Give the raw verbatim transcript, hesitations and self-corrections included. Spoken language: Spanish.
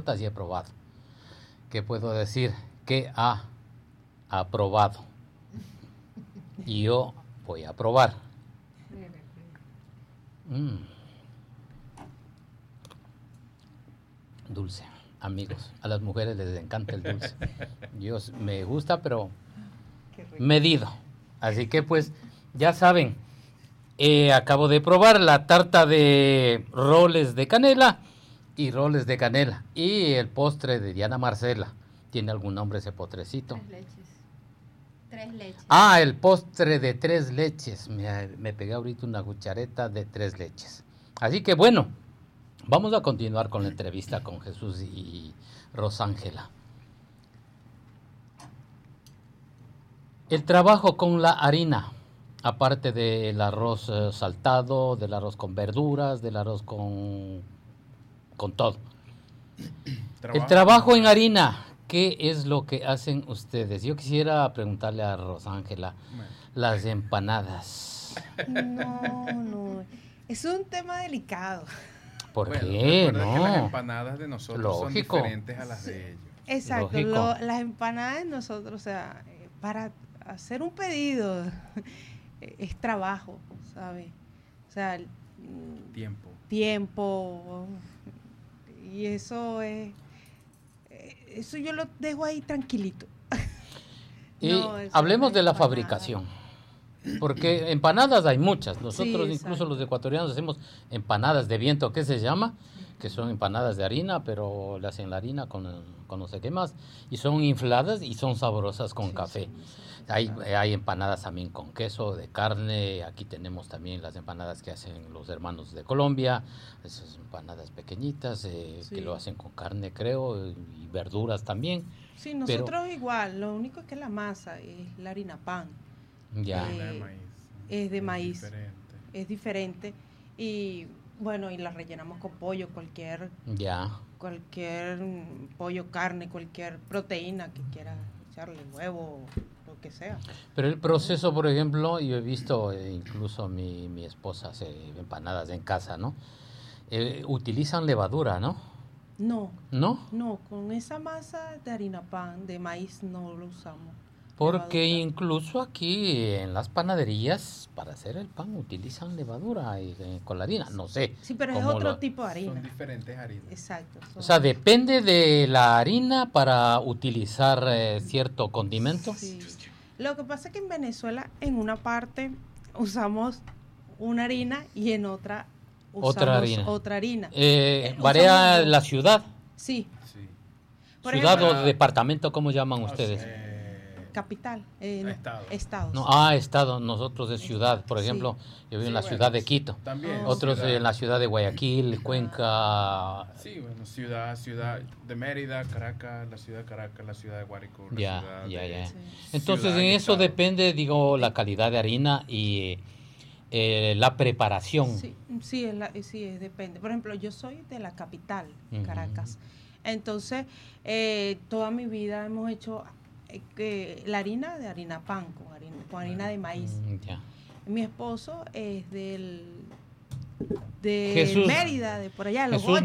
tortas y he probado. ¿Qué puedo decir? Que ha aprobado. Y yo voy a probar. Mm. Dulce, amigos. A las mujeres les encanta el dulce. Yo me gusta, pero medido. Así que pues, ya saben, eh, acabo de probar la tarta de roles de canela y roles de canela. Y el postre de Diana Marcela. ¿Tiene algún nombre ese postrecito? Tres leches. Tres leches. Ah, el postre de tres leches. Me, me pegué ahorita una cuchareta de tres leches. Así que bueno, vamos a continuar con la entrevista con Jesús y Rosángela. El trabajo con la harina, aparte del arroz eh, saltado, del arroz con verduras, del arroz con, con todo. Trabajo. El trabajo en harina, ¿qué es lo que hacen ustedes? Yo quisiera preguntarle a Rosángela, Bueno. las empanadas. No, no. Es un tema delicado. ¿Por Bueno, qué? recuerda que las No. empanadas de nosotros Lógico. son diferentes a las de ellos. Exacto. Lógico. Lo- las empanadas de nosotros, o sea, eh, para hacer un pedido eh, es trabajo, ¿sabes? O sea, mm, Tiempo. tiempo. Y eso es. eh, Eso yo lo dejo ahí tranquilito. Y No, eso hablemos no de es la empanada. fabricación. Porque empanadas hay muchas. Nosotros, Sí, incluso exacto. los ecuatorianos, hacemos empanadas de viento, ¿qué se llama? Que son empanadas de harina, pero le hacen la harina con, con no sé qué más. Y son infladas y son sabrosas con Sí, café. sí, sí. Hay, hay empanadas también con queso, de carne. Aquí tenemos también las empanadas que hacen los hermanos de Colombia. Esas empanadas pequeñitas eh, Sí. que lo hacen con carne, creo, y verduras también. Sí, Pero- nosotros igual. Lo único es que la masa es la harina pan. Ya. Eh, La de maíz. es de maíz. Diferente. Es diferente. Y bueno, y la rellenamos con pollo, cualquier, Ya. cualquier mm, pollo, carne, cualquier proteína que quiera echarle, huevo, lo que sea. Pero el proceso, por ejemplo, yo he visto, eh, incluso mi, mi esposa hace empanadas en casa, ¿no? Eh, utilizan levadura, ¿no? No, ¿No? no, con esa masa de harina pan, de maíz, no lo usamos. Porque Levadura. incluso aquí en las panaderías, para hacer el pan, utilizan levadura y, eh, con la harina. No sé. Sí, pero es cómo otro lo- tipo de harina. Son diferentes harinas. Exacto. O son- sea, depende de la harina para utilizar eh, cierto condimento. Sí. Lo que pasa es que en Venezuela, en una parte usamos una harina y en otra usamos Otra harina. Otra harina. Eh, Eh, varía usamos- la ciudad. Sí, Sí. por ciudad ejemplo, o departamento, ¿cómo llaman O ustedes? sea, eh, capital, eh, no, Estado. estados. No, ah, estado, nosotros de ciudad. Por Sí. ejemplo, yo vivo sí, en la bueno, ciudad de Quito. También. Oh. Otros ciudad. en la ciudad de Guayaquil, Cuenca. Sí, bueno, ciudad, ciudad de Mérida, Caracas, la ciudad de Caracas, la ciudad de Guárico, la Ya, ciudad ya, de- ya. Sí. Entonces, ciudad en y eso estado. depende, digo, la calidad de harina y eh, la preparación. Sí, sí, es la- sí, es- depende. Por ejemplo, yo soy de la capital, Ujú. Caracas. Entonces, eh, toda mi vida hemos hecho eh, que la harina de harina pan, con harina, con harina de maíz. Mm, ya. Mi esposo es del de Jesús- Mérida, de por allá, los Jesús